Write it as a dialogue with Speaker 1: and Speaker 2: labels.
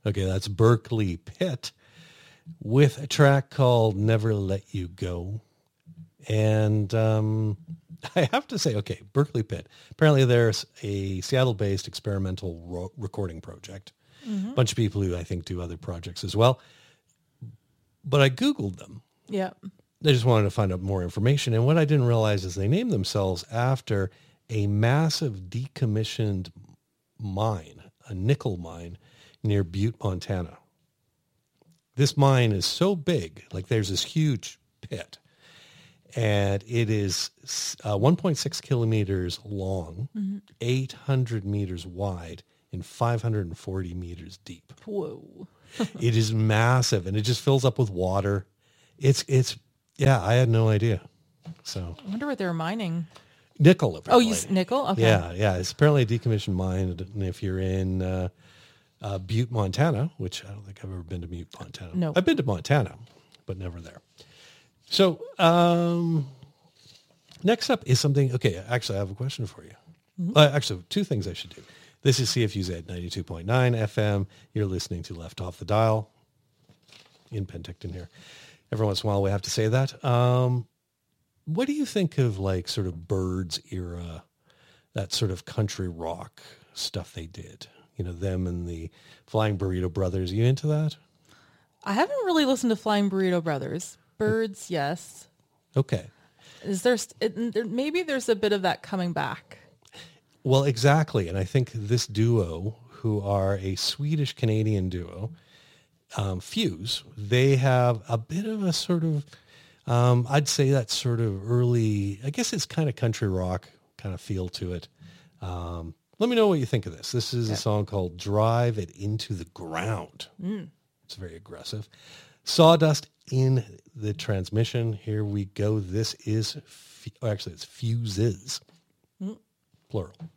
Speaker 1: Okay, that's Berkeley Pit with a track called Never Let You Go. And I have to say, okay, Berkeley Pit. Apparently there's a Seattle-based experimental recording project. A bunch of people who I think do other projects as well. But I Googled them.
Speaker 2: Yeah.
Speaker 1: I just wanted to find out more information. And what I didn't realize is they named themselves after a massive decommissioned mine, a nickel mine near Butte, Montana. This mine is so big, like there's this huge pit. And it is 1.6 kilometers long, 800 meters wide, and 540 meters deep.
Speaker 2: Whoa.
Speaker 1: It is massive, and it just fills up with water. It's yeah, I had no idea. So
Speaker 2: I wonder what they're mining.
Speaker 1: nickel,
Speaker 2: Oh,
Speaker 1: apparently.
Speaker 2: you nickel? Okay.
Speaker 1: Yeah. It's apparently a decommissioned mine. And if you're in Butte, Montana, which I don't think I've ever been to Butte, Montana.
Speaker 2: No.
Speaker 1: I've been to Montana, but never there. So next up is something. Okay, actually, I have a question for you. Actually, two things I should do. This is CFUZ 92.9 FM. You're listening to Left Off the Dial in Penticton here. Every once in a while we have to say that. What do you think of like sort of Birds era, that sort of country rock stuff they did? You know, them and the Flying Burrito Brothers. Are you into that?
Speaker 2: I haven't really listened to Flying Burrito Brothers. Birds, yes.
Speaker 1: Okay.
Speaker 2: Is maybe there's a bit of that coming back?
Speaker 1: Well, exactly. And I think this duo, who are a Swedish-Canadian duo, Fuse, they have a bit of a sort of, I'd say that sort of early, I guess it's kind of country rock kind of feel to it. Let me know what you think of this. This is a song called Drive It Into the Ground. It's very aggressive. Sawdust in the transmission. Here we go. This is, actually it's Fuses, plural.